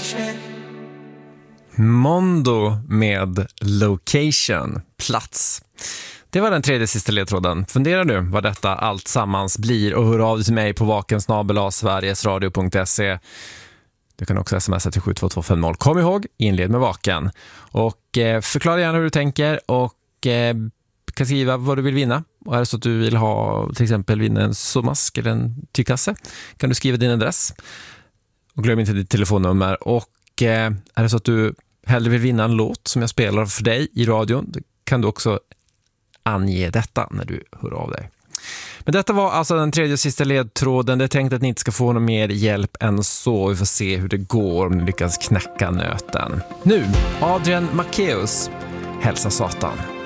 Mondo med Location, plats. Det var den tredje sista ledtråden. Fundera nu vad detta allt sammans blir och hör av dig till mig på vaken@sverigesradio.se. Du kan också smsa till 72250. Kom ihåg, inled med vaken. Och förklara gärna hur du tänker och kan skriva vad du vill vinna. Och är det så att du vill ha till exempel vinna en såmask eller en tygkasse kan du skriva din adress. Och glöm inte ditt telefonnummer. Och är det så att du hellre vill vinna en låt som jag spelar för dig i radion, kan du också ange detta när du hör av dig. Men detta var alltså den tredje och sista ledtråden. Det är tänkt att ni inte ska få någon mer hjälp än så. Vi får se hur det går om ni lyckas knäcka nöten. Nu, Adrian Macéus, Hälsa Satan.